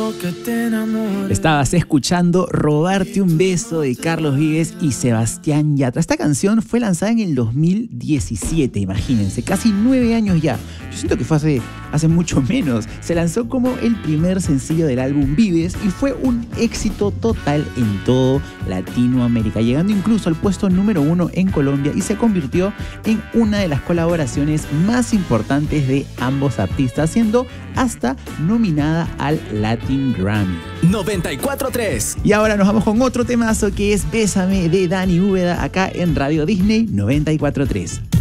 que te enamores. Estabas escuchando Robarte un beso de Carlos Vives y Sebastián Yatra. Esta canción fue lanzada en el 2017, imagínense, casi 9 años ya. Yo siento que fue hace mucho menos. Se lanzó como el primer sencillo del álbum Vives y fue un éxito total en todo Latinoamérica, llegando incluso al puesto número 1 en Colombia y se convirtió en una de las colaboraciones más importantes de ambos artistas, siendo hasta nominada al Latin Grammy. 94.3. Y ahora nos vamos con otro temazo que es Bésame de Dani Úbeda acá en Radio Disney 94.3.